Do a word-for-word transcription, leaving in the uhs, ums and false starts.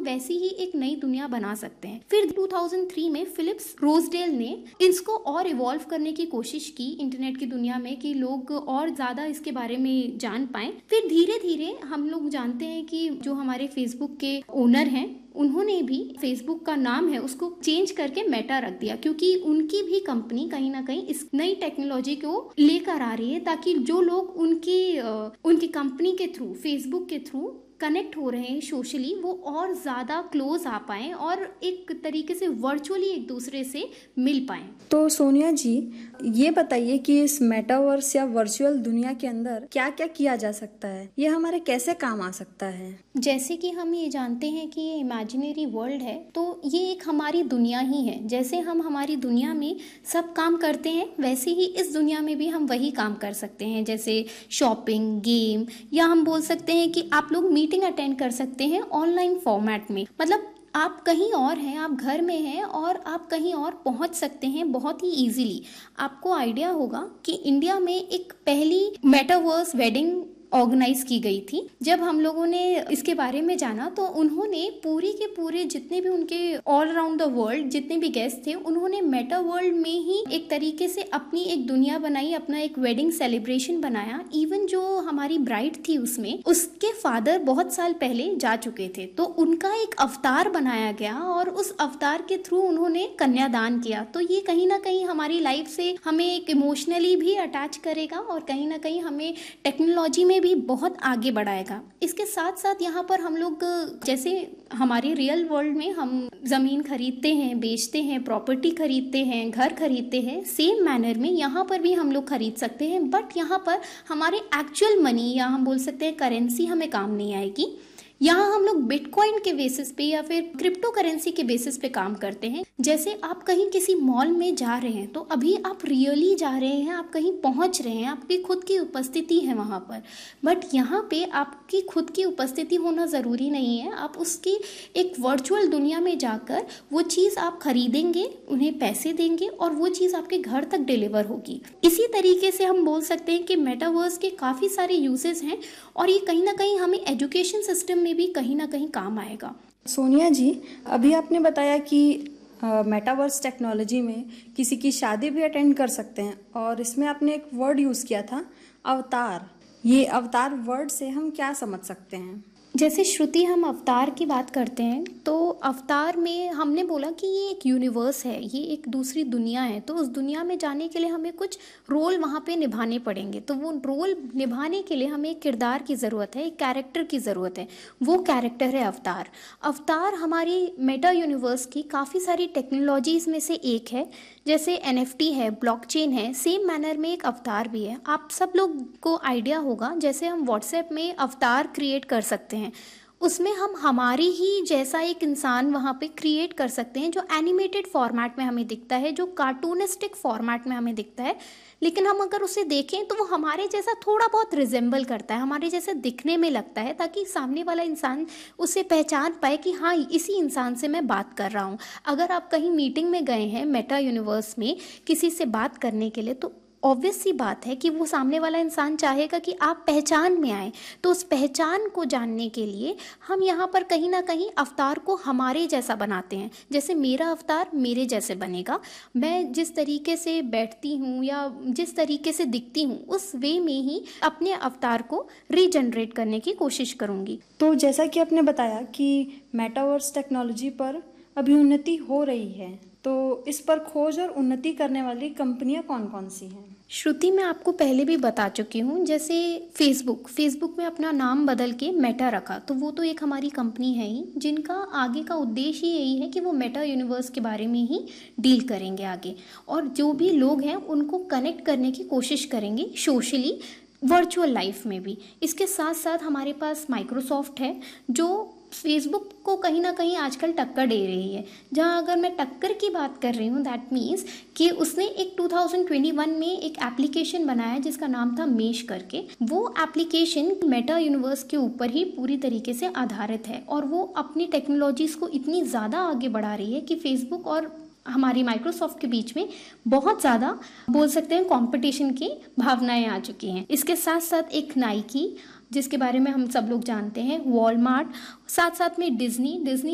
वैसी ही एक नई दुनिया बना सकते हैं। फिर दो हज़ार तीन में फिलिप्स रोजडेल ने इसको और इवॉल्व करने की कोशिश की इंटरनेट की दुनिया में कि लोग और ज़्यादा इसके बारे में जान पाएं। फिर धीरे धीरे हम लोग जानते हैं कि जो हमारे फेसबुक के ओनर हैं उन्होंने भी फेसबुक का नाम है उसको चेंज करके मेटा रख दिया, क्योंकि उनकी भी कंपनी कहीं ना कहीं इस नई टेक्नोलॉजी को लेकर आ रही है ताकि जो लोग उनकी उनकी कंपनी के थ्रू फेसबुक के थ्रू कनेक्ट हो रहे हैं सोशली, वो और ज़्यादा क्लोज आ पाएँ और एक तरीके से वर्चुअली एक दूसरे से मिल पाएँ। तो सोनिया जी ये बताइए कि इस मेटावर्स या वर्चुअल दुनिया के अंदर क्या क्या किया जा सकता है, ये हमारे कैसे काम आ सकता है? जैसे कि हम ये जानते हैं कि ये इमेजिनरी वर्ल्ड है, तो ये एक हमारी दुनिया ही है। जैसे हम हमारी दुनिया में सब काम करते हैं वैसे ही इस दुनिया में भी हम वही काम कर सकते हैं, जैसे शॉपिंग, गेम, या हम बोल सकते हैं कि आप लोग मीटिंग अटेंड कर सकते हैं ऑनलाइन फॉर्मेट में। मतलब आप कहीं और हैं, आप घर में हैं और आप कहीं और पहुंच सकते हैं बहुत ही इजीली। आपको आइडिया होगा कि इंडिया में एक पहली मेटावर्स वेडिंग ऑर्गेनाइज की गई थी। जब हम लोगों ने इसके बारे में जाना तो उन्होंने पूरी के पूरे जितने भी उनके ऑल अराउंड द वर्ल्ड जितने भी गेस्ट थे उन्होंने मेटा वर्ल्ड में ही एक तरीके से अपनी एक दुनिया बनाई, अपना एक वेडिंग सेलिब्रेशन बनाया। इवन जो हमारी ब्राइड थी उसमें उसके फादर बहुत साल पहले जा चुके थे, तो उनका एक अवतार बनाया गया और उस अवतार के थ्रू उन्होंने कन्यादान किया। तो ये कहीं ना कहीं हमारी लाइफ से हमें एक इमोशनली भी अटैच करेगा और कहीं ना कहीं हमें टेक्नोलॉजी में भी बहुत आगे बढ़ाएगा। इसके साथ साथ यहाँ पर हम लोग जैसे हमारे रियल वर्ल्ड में हम जमीन खरीदते हैं, बेचते हैं, प्रॉपर्टी खरीदते हैं, घर खरीदते हैं, सेम मैनर में यहाँ पर भी हम लोग खरीद सकते हैं। बट यहाँ पर हमारे एक्चुअल मनी या हम बोल सकते हैं करेंसी हमें काम नहीं आएगी। यहाँ हम लोग बिटकॉइन के बेसिस पे या फिर क्रिप्टो करेंसी के बेसिस पे काम करते हैं। जैसे आप कहीं किसी मॉल में जा रहे हैं तो अभी आप रियली जा रहे हैं, आप कहीं पहुंच रहे हैं, आपकी खुद की उपस्थिति है वहाँ पर। बट यहाँ पे आपकी खुद की उपस्थिति होना ज़रूरी नहीं है। आप उसकी एक वर्चुअल दुनिया में जाकर वो चीज़ आप खरीदेंगे, उन्हें पैसे देंगे और वो चीज़ आपके घर तक डिलीवर होगी। इसी तरीके से हम बोल सकते हैं कि मेटावर्स के काफ़ी सारे यूजेस हैं और ये कहीं ना कहीं हमें एजुकेशन सिस्टम में भी कहीं ना कहीं काम आएगा। सोनिया जी अभी आपने बताया कि मेटावर्स टेक्नोलॉजी में किसी की शादी भी अटेंड कर सकते हैं और इसमें आपने एक वर्ड यूज़ किया था अवतार। ये अवतार वर्ड से हम क्या समझ सकते हैं? जैसे श्रुति हम अवतार की बात करते हैं तो अवतार में हमने बोला कि ये एक यूनिवर्स है, ये एक दूसरी दुनिया है। तो उस दुनिया में जाने के लिए हमें कुछ रोल वहाँ पे निभाने पड़ेंगे। तो वो रोल निभाने के लिए हमें एक किरदार की ज़रूरत है, एक कैरेक्टर की ज़रूरत है। वो कैरेक्टर है अवतार। अवतार हमारी मेटा यूनिवर्स की काफ़ी सारी टेक्नोलॉजीज़ में से एक है। जैसे एन एफ टी है, ब्लॉकचेन है, सेम मैनर में एक अवतार भी है। आप सब लोग को आइडिया होगा जैसे हम व्हाट्सएप में अवतार क्रिएट कर सकते हैं, उसमें हम हमारी ही जैसा एक इंसान वहाँ पे क्रिएट कर सकते हैं जो एनिमेटेड फॉर्मेट में हमें दिखता है, जो कार्टूनिस्टिक फॉर्मेट में हमें दिखता है। लेकिन हम अगर उसे देखें तो वो हमारे जैसा थोड़ा बहुत रिजेंबल करता है, हमारे जैसे दिखने में लगता है, ताकि सामने वाला इंसान उसे पहचान पाए कि हाँ इसी इंसान से मैं बात कर रहा हूँ। अगर आप कहीं मीटिंग में गए हैं मेटा यूनिवर्स में किसी से बात करने के लिए तो ऑब्वियस सी बात है कि वो सामने वाला इंसान चाहेगा कि आप पहचान में आए। तो उस पहचान को जानने के लिए हम यहाँ पर कहीं ना कहीं अवतार को हमारे जैसा बनाते हैं। जैसे मेरा अवतार मेरे जैसे बनेगा, मैं जिस तरीके से बैठती हूँ या जिस तरीके से दिखती हूँ उस वे में ही अपने अवतार को रीजनरेट करने की कोशिश करूँगी। तो जैसा कि आपने बताया कि मेटावर्स टेक्नोलॉजी पर अभी उन्नति हो रही है, तो इस पर खोज और उन्नति करने वाली कंपनियां कौन कौन सी हैं? श्रुति मैं आपको पहले भी बता चुकी हूँ। जैसे फेसबुक फेसबुक में अपना नाम बदल के मेटा रखा, तो वो तो एक हमारी कंपनी है ही जिनका आगे का उद्देश्य यही है कि वो मेटा यूनिवर्स के बारे में ही डील करेंगे आगे, और जो भी लोग हैं उनको कनेक्ट करने की कोशिश करेंगे सोशली, वर्चुअल लाइफ में भी। इसके साथ साथ हमारे पास माइक्रोसॉफ्ट है जो फेसबुक को कहीं ना कहीं आजकल टक्कर दे रही है। जहां अगर मैं टक्कर की बात कर रही हूँ दैट मीन्स कि उसने एक दो हज़ार इक्कीस में एक एप्लीकेशन बनाया जिसका नाम था मेश करके। वो एप्लीकेशन मेटा यूनिवर्स के ऊपर ही पूरी तरीके से आधारित है और वो अपनी टेक्नोलॉजीज को इतनी ज़्यादा आगे बढ़ा रही है कि फेसबुक और हमारी माइक्रोसॉफ्ट के बीच में बहुत ज़्यादा बोल सकते हैं कंपटीशन की भावनाएं आ चुकी हैं। इसके साथ साथ एक नाइकी जिसके बारे में हम सब लोग जानते हैं, वॉलमार्ट, साथ साथ में डिज्नी डिज्नी